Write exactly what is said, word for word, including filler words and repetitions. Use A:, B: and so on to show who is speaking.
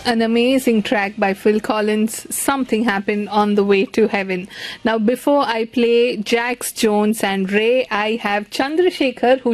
A: An amazing track by Phil Collins, Something Happened on the Way to Heaven. Now, before I play Jax Jones and Ray, I have Chandrasekhar, who